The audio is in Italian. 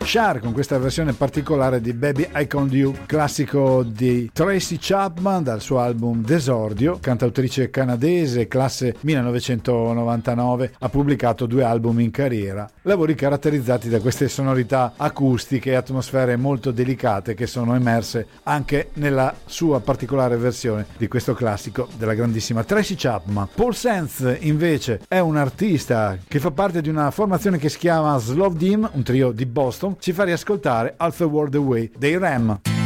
Cher con questa versione particolare di Baby I Called You, classico di Tracy Chapman dal suo album D'Esordio, cantautrice canadese, classe 1999, ha pubblicato 2 album in carriera, lavori caratterizzati da queste sonorità acustiche e atmosfere molto delicate che sono emerse anche nella sua particolare versione di questo classico della grandissima Tracy Chapman. Paul Sands invece è un artista che fa parte di una formazione che si chiama Slow Dim, un trio di Boston. Ci fa riascoltare Half a World Away dei Ram.